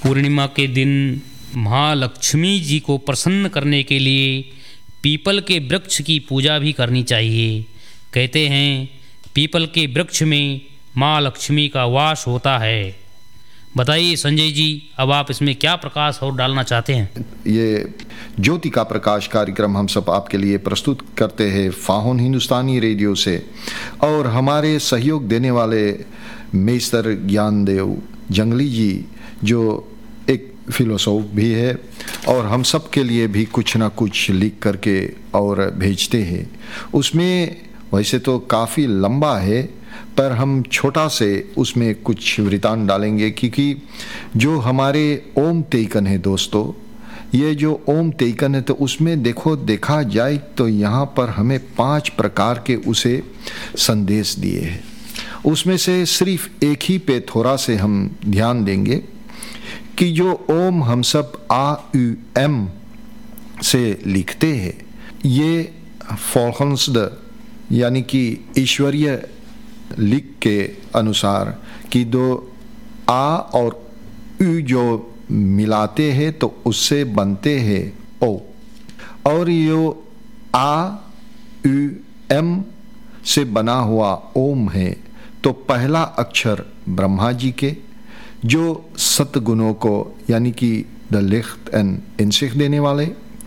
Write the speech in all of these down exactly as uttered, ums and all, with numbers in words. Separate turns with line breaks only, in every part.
पूर्णिमा के दिन महालक्ष्मी जी को प्रसन्न करने के लिए पीपल के वृक्ष की पूजा भी करनी चाहिए। कहते हैं पीपल के वृक्ष में माँ लक्ष्मी का वास होता है। बताइए संजय जी, अब आप इसमें क्या प्रकाश और डालना चाहते हैं?
ये ज्योति का प्रकाश कार्यक्रम हम सब आपके लिए प्रस्तुत करते हैं फाहोन हिंदुस्तानी रेडियो से, और हमारे सहयोग देने वाले मेस्तर ज्ञानदेव जंगली जी जो एक फिलोसोफ भी है और हम सब के लिए भी कुछ ना कुछ लिख करके और भेजते हैं। उसमें वैसे तो काफ़ी लंबा है पर हम छोटा से उसमें कुछ वृतांत डालेंगे, क्योंकि जो हमारे ओम तेइकन है दोस्तों, ये जो ओम तेइकन है तो उसमें देखो देखा जाए तो यहाँ पर हमें पांच प्रकार के उसे संदेश दिए हैं। उसमें से सिर्फ एक ही पे थोड़ा से हम ध्यान देंगे कि जो ओम हम सब आ यू एम से लिखते हैं, ये फॉल्कन्सड यानी कि ईश्वरीय लिख के अनुसार कि दो आ और यू जो मिलाते हैं तो उससे बनते हैं ओ, और यो आ यू एम से बना हुआ ओम है तो पहला अक्षर ब्रह्मा जी के जो सतगुणों को यानी कि द लिख्त एंड इंसिख देने वाले,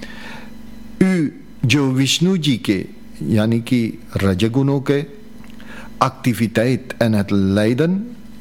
यू जो विष्णु जी के यानी कि रजगुणों के एक्टिविटेट एंड het lijden,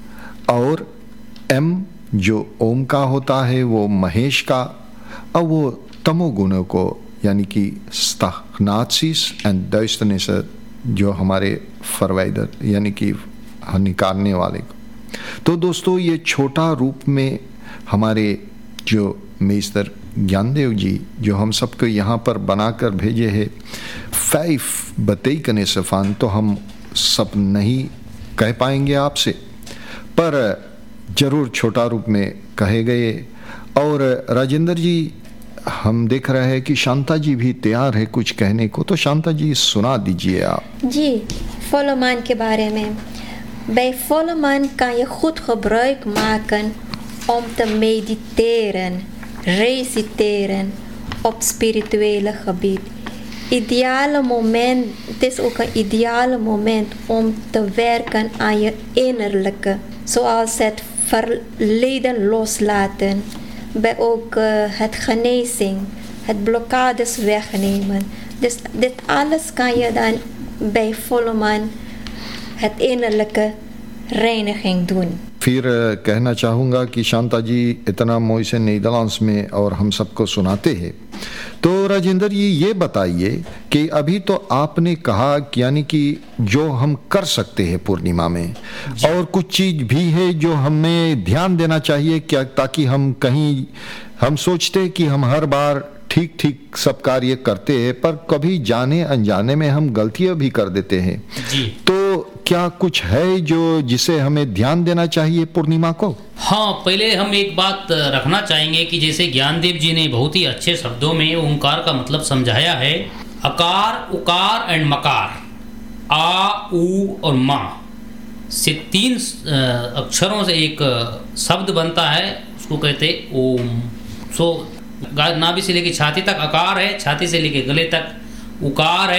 और एम जो ओम का होता है वो महेश का, और वो तमोगुणों को यानी कि स्टाग्नाties एंड duisternis जो हमारे फरवाइडर यानी कि निकालने वाले को। तो दोस्तों ये छोटा रूप में हमारे जो मेस्तर ज्ञानदेव जी जो हम सबको यहाँ पर बनाकर भेजे हैं फाइव बतेइकने सफ़ान, तो हम सब नहीं कह पाएंगे आपसे, पर जरूर छोटा रूप में कहे गए। और राजेंद्र जी, हम देख रहे हैं कि शांता जी भी तैयार है कुछ कहने को, तो शांता जी सुना दीजिए आप।
जी, volle के बारे में। Bij volle maan kan je goed gebruik maken om te mediteren, reciteren op spirituele gebied. Ideale moment, het is ook een ideale moment om te werken aan je innerlijke, zoals het verleden loslaten, bij ook uh, het genezing, het blokkades wegnemen. Dus dit alles kan je dan bij volle maan het innerlijke reiniging doen.
फिर कहना चाहूँगा कि शांता जी इतना मोह से Netherlands में और हम सबको सुनाते हैं, तो राजेंद्र जी ये बताइए कि अभी तो आपने कहा कि यानी कि जो हम कर सकते हैं पूर्णिमा में, और कुछ चीज़ भी है जो हमें ध्यान देना चाहिए क्या, ताकि हम कहीं हम सोचते कि हम हर बार ठीक ठीक सब कार्य करते हैं पर कभी जाने अनजाने में हम गलतियां भी कर देते हैं
जी।
तो क्या कुछ है जो जिसे हमें ध्यान देना चाहिए पूर्णिमा को?
हाँ, पहले हम एक बात रखना चाहेंगे कि जैसे ज्ञानदेव जी ने बहुत ही अच्छे शब्दों में ओंकार का मतलब समझाया है। अकार, उकार एंड मकार, आ, उ और मा से तीन अक्षरों से एक शब्द बनता है, उसको कहते हैं ओम। सो नाभि से लेके छाती तक अकार है, छाती से लेके गले तक उकार है।